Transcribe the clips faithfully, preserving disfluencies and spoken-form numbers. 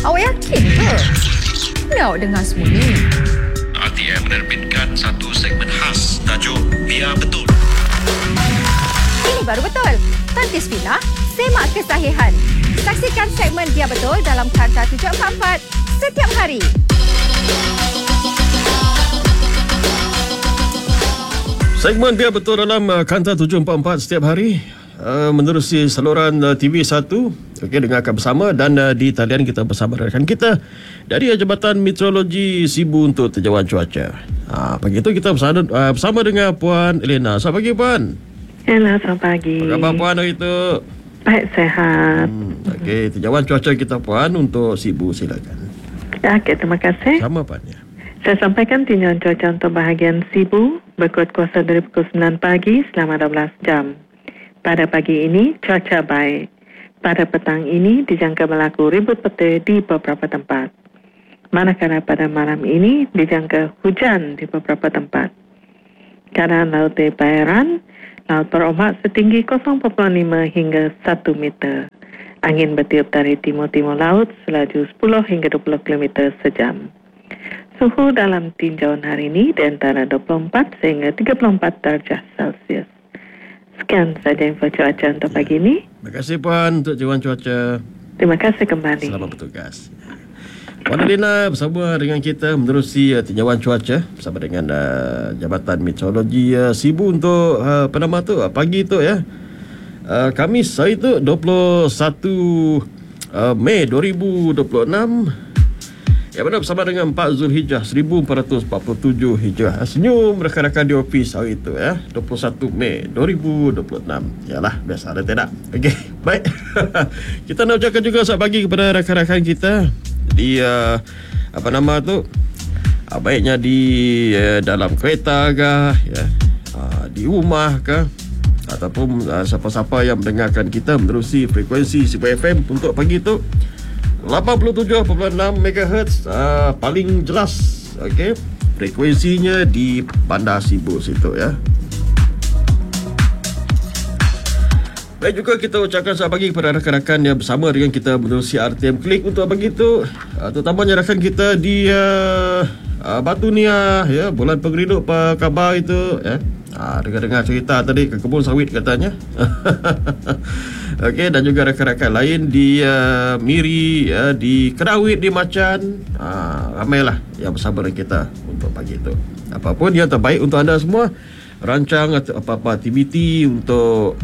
Awak yakin ke? Ni awak dengar semua ni? R T M menerbitkan satu segmen khas tajuk Biar Betul. Ini baru betul. Tantis Fina, semak kesahihan. Saksikan segmen Biar Betul dalam Kanta tujuh empat empat setiap hari. Segmen Biar Betul dalam uh, Kanta tujuh empat empat setiap hari uh, menerusi saluran uh, T V satu. Okey, dengarkan bersama. Dan uh, di talian kita bersama rakan kita dari uh, Jabatan Meteorologi Sibu untuk Tinjauan Cuaca. Ha, pagi itu kita bersama, uh, bersama dengan Puan Elena. Selamat pagi, Puan. Hello, selamat pagi. Apa khabar, Puan, hari itu? Baik, sehat. Hmm, Okey, tinjauan cuaca kita, Puan, untuk Sibu, silakan. Ya, okay, terima kasih. Sama, Puan, ya. Saya sampaikan tinjauan cuaca untuk bahagian Sibu berkuat kuasa dari pukul sembilan pagi selama dua belas jam. Pada pagi ini, cuaca baik. Pada petang ini, dijangka berlaku ribut petir di beberapa tempat. Manakala pada malam ini, dijangka hujan di beberapa tempat. Keadaan laut di perairan, laut berombak setinggi kosong perpuluhan lima hingga satu meter. Angin bertiup dari timur-timur laut selaju sepuluh hingga dua puluh kilometer sejam. Suhu dalam tinjauan hari ini di antara dua puluh empat sehingga tiga puluh empat darjah Celsius. Sekian saja info cuaca untuk pagi ini. Terima kasih, Puan, untuk tinjauan cuaca. Terima kasih kembali. Selamat bertugas. Puan Elena bersama dengan kita menerusi uh, tinjauan cuaca bersama dengan uh, Jabatan Meteorologi uh, Sibu untuk uh, apa nama tu uh, pagi tu ya. Uh, Khamis hari tu dua puluh satu uh, Mei dua ribu dua puluh enam. Ya, benar, bersama dengan empat Zulhijjah seribu empat ratus empat puluh tujuh Hijrah. Senyum rakan-rakan di ofis hari itu ya. dua puluh satu Mei dua ribu dua puluh enam. Yalah, biasa ada tidak. Okey, baik. Kita nak ucapkan juga selamat pagi kepada rakan-rakan kita di uh, apa nama tu? Uh, baiknya di uh, dalam kereta ke ya. Uh, di rumah ke ataupun uh, siapa-siapa yang mendengarkan kita menerusi frekuensi Sibu F M untuk pagi itu lapan puluh tujuh perpuluhan enam megahertz uh, paling jelas. Okey, frekuensinya di Bandar Sibu situ ya. Baik, juga kita ucapkan selamat pagi kepada rakan-rakan yang bersama dengan kita menerusi R T M Klik untuk pagi itu, uh, terutamanya rakan kita di uh, uh, Batu Niah ya, Bulan Pengeriduk apa khabar itu ya. Ah, dengar-dengar cerita tadi ke kebun sawit katanya. Okey, dan juga rakan-rakan lain di uh, Miri, uh, di Kerawit, di Macan. Ah, ramailah yang bersama dengan kita untuk pagi itu. Apapun yang terbaik untuk anda semua, rancang atau apa-apa aktiviti untuk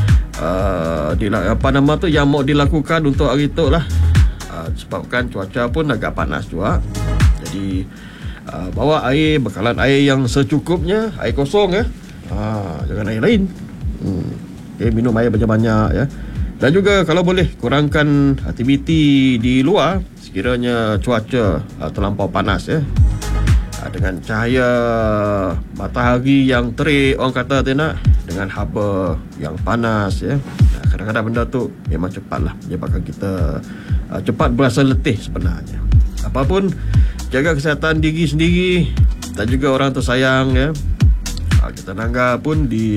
uh, di, apa nama tu yang mau dilakukan untuk hari itu lah. Uh, sebabkan cuaca pun agak panas juga. Jadi uh, bawa air, bekalan air yang secukupnya, air kosong ya. Ha, jangan air lain. Hmm. Okay, minum air banyak-banyak ya. Dan juga kalau boleh kurangkan aktiviti di luar sekiranya cuaca uh, terlampau panas ya. Uh, dengan cahaya matahari yang terik, orang kata tak, dengan haba yang panas ya. Uh, kadang-kadang benda tu memang cepatlah menyebabkan kita uh, cepat berasa letih sebenarnya. Apapun, jaga kesihatan diri sendiri dan juga orang tersayang ya. Kita nangga pun di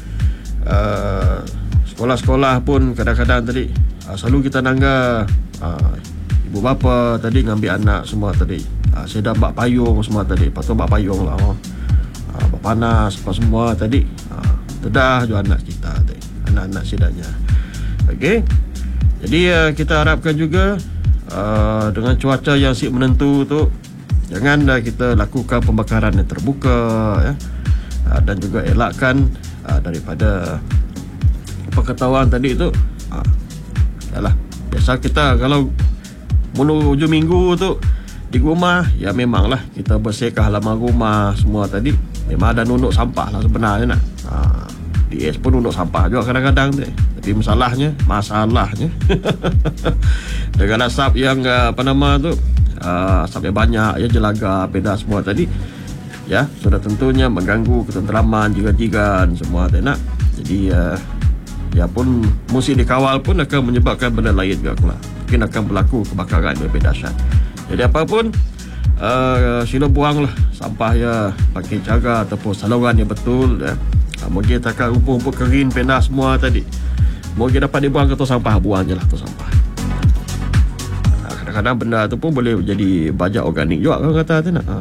uh, sekolah-sekolah pun kadang-kadang tadi uh, selalu kita nangga uh, ibu bapa tadi ngambil anak semua tadi. Uh, saya dah bak payung semua tadi. Lepas tu bak payung lah. Oh. Uh, bak panas apa semua tadi. Uh, tedah juga anak kita tadi. Anak-anak sidanya. Okey. Jadi uh, kita harapkan juga uh, dengan cuaca yang si menentu tu, jangan uh, kita lakukan pembakaran yang terbuka ya. Uh, dan juga elakkan uh, daripada pengetahuan tadi tu. Uh, yalah, biasa kita kalau menuju minggu tu di rumah, ya memanglah kita bersihkan halaman rumah semua tadi. Memang ada nunuk sampah lah sebenarnya nak. Uh, di es pun nunuk sampah juga kadang-kadang tu. Tapi masalahnya, masalahnya dengan asap yang uh, apa nama tu, uh, asap yang banyak ya, jelaga, peda semua tadi. Ya, sudah tentunya mengganggu ketenteraman jiran-jiran semua tak nak. Jadi uh, ya pun mesti dikawal pun akan menyebabkan benda lain juga pula. Mungkin akan berlaku kebakaran yang lebih dahsyat. Jadi apapun uh, sila buanglah sampah ya pakai cara ataupun saluran yang betul ya. Uh, mungkin takkan rumput-rumput kering, pena semua tadi. Mungkin dapat dibuang ke tong sampah, buang je lah tong sampah. Uh, kadang-kadang benda tu pun boleh jadi baja organik juga kalau kata tu nak. Ha.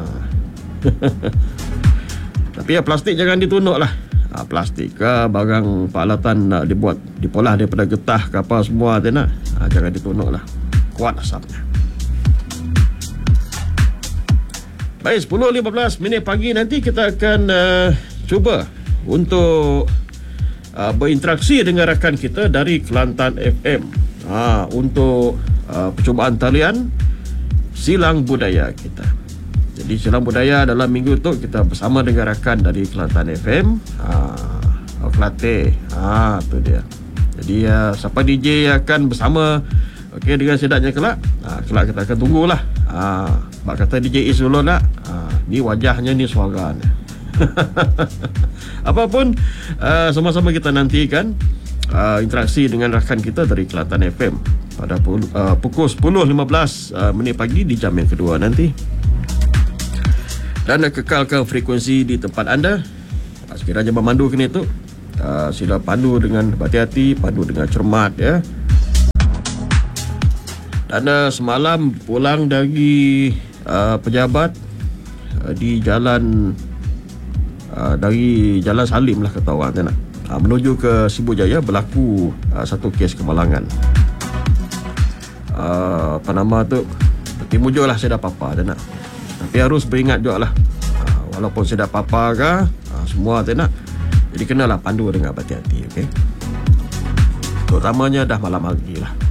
Tapi ya plastik jangan ditunuk lah. Ha, plastik ke barang peralatan nak dibuat dipolah daripada getah ke apa semua tu nak. Ha, jangan ditunuk lah. Kuat asapnya. Baik, sepuluh lima belas minit pagi nanti kita akan uh, cuba untuk uh, berinteraksi dengan rakan kita dari Kelantan F M ha, untuk uh, percubaan talian Silang Budaya kita. Jadi Silang Budaya dalam minggu tu kita bersama dengan rakan dari Kelantan F M ha, Kelate. Ha, tu dia. Jadi uh, siapa D J akan bersama okey dengan sedapnya kelak. Ha, kelak kita akan tunggulah. Ha, bak kata D J Is dulu nak. Ha, ni wajahnya, ni suaranya. Apapun uh, sama-sama kita nantikan uh, interaksi dengan rakan kita dari Kelantan F M pada pul- uh, pukul sepuluh lima belas uh, minit pagi di jam yang kedua nanti. Dan uh, kekalkan frekuensi di tempat anda. uh, Sekiranya memandu kini tu uh, sila pandu dengan berhati-hati, pandu dengan cermat ya. Dan uh, semalam pulang dari uh, pejabat uh, di jalan uh, dari Jalan Salim lah kata orang nak. Uh, menuju ke Sibu Jaya berlaku uh, satu kes kemalangan. Uh, apa nama tu? Timbul je lah saya dah papa nak. Tapi harus beringat juga lah. Uh, walaupun saya dah papa ke, uh, semua tu nak. Jadi kenalah pandu dengan berhati-hati, okey. Terutamanya dah malam hari lah.